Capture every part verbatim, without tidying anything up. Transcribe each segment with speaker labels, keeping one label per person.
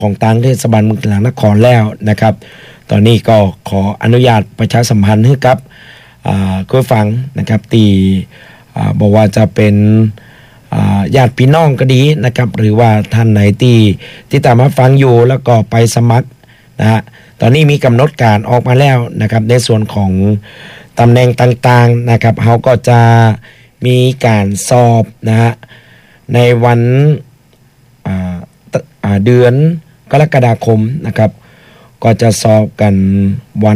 Speaker 1: ของทางเทศบาลเมืองกลางนครแล้วนะครับตอนนี้ก็ขออนุญาตประชาสัมพันธ์ให้กับผู้ฟังนะครับที่บอกว่าจะเป็นญาติพี่น้องก็ดีนะครับหรือว่าท่านไหนที่ที่ตามมาฟังอยู่แล้วก็ไปสมัครนะฮะตอนนี้มีกำหนดการออกมาแล้วนะครับในส่วนของตำแหน่งต่างๆนะครับเขาก็จะมีการสอบนะฮะในวันเดือนกรกฎาคมนะครับก็จะสอบกันวัน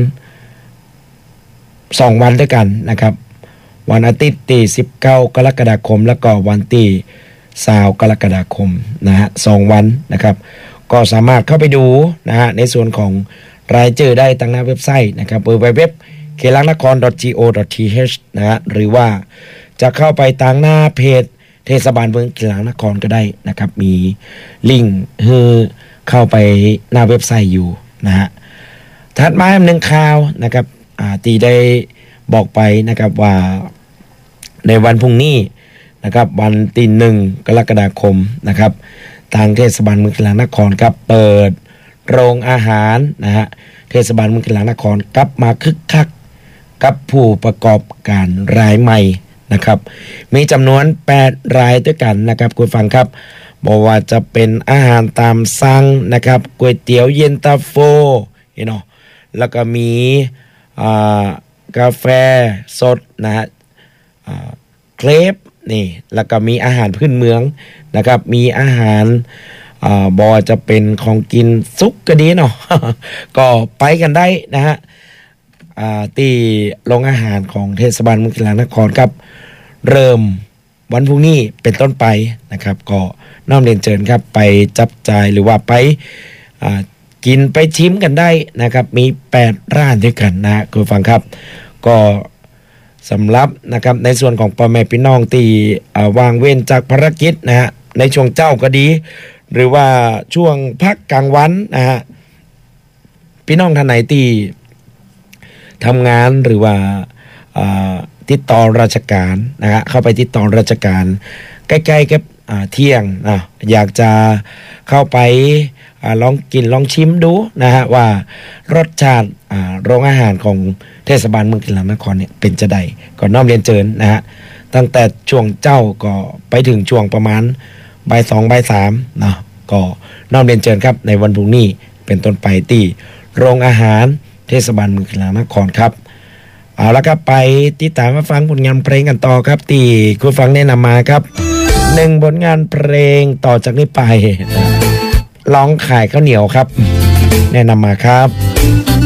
Speaker 1: สองวันด้วยกันนะครับวันอาทิตย์ที่สิบเก้ากรกฎาคมแล้วก็วันที่ยี่สิบกรกฎาคมนะฮะสองวันนะครับก็สามารถเข้าไปดูนะฮะในส่วนของรายชื่อได้ทางหน้าเว็บไซต์นะครับเว็บ เคลังนคร .go .th นะฮะหรือว่าจะเข้าไปทางหน้าเพจเทศบาลเมืองเคลังนครก็ได้นะครับมีลิงก์ให้เข้าไปหน้าเว็บไซต์อยู่นะฮะถัดมาหนึ่งข่าวนะครับอ่าที่ได้บอกไปนะครับว่าในวันพรุ่งนี้นะครับวันที่หนึ่งกรกฎาคมนะครับทางเทศบาลเมืองเคลังนครครับเปิดโรงอาหารนะฮะเทศบาลเมืองเคลังนครกลับมาคึกคักกับผู้ประกอบการรายใหม่นะครับมีจำนวนแปดรายด้วยกันนะครับคุณฟังครับบอกว่าจะเป็นอาหารตามสั่งนะครับก๋วยเตี๋ยวเย็นตาโฟเนาะแล้วก็มีอ่ากาแฟสดนะฮะเครปนี่แล้วก็มีอาหารพื้นเมืองนะครับมีอาหารอ่าบอจะเป็นของกินซุกก็ดีเนาะ ก็ไปกันได้นะฮะอ่าที่โรงอาหารของเทศบาลเมืองเคลังนครครับเริ่มวันพรุ่งนี้เป็นต้นไปนะครับก็น้อมเรียนเชิญครับไปจับจ่ายหรือว่าไปอ่ากินไปชิมกันได้นะครับมีแปดร้านด้วยกันนะคุณฟังครับก็สำหรับนะครับในส่วนของพ่อแม่พี่น้องที่วางเว้นจากภารกิจนะฮะในช่วงเจ้าก็ดีหรือว่าช่วงพักกลางวันนะฮะพี่น้องท่านไหนที่ทำงานหรือว่าติดต่อราชการนะฮะเข้าไปติดต่อราชการใกล้ๆกับเที่ยงนะอยากจะเข้าไปลองกินลองชิมดูนะฮะว่ารสชาติโรงอาหารของเทศบาลเมืองเคลังนครเนี่ยเป็นจะใดก็น้อมเรียนเชิญนะฮะตั้งแต่ช่วงเจ้าก็ไปถึงช่วงประมาณบ่ายสองบ่ายสามนะก็น้อมเรียนเชิญครับในวันพรุ่งนี้เป็นต้นไปที่โรงอาหารเทศบาลเมืองเคลังนครครับเอาละครับไปติดตามมาฟังผลงานเพลงกันต่อครับที่คุณฟังแนะนำมาครับหนึ่งผลงานเพลงต่อจากนี้ไปร้องขายข้าวเหนียวครับแนะนำมาครับ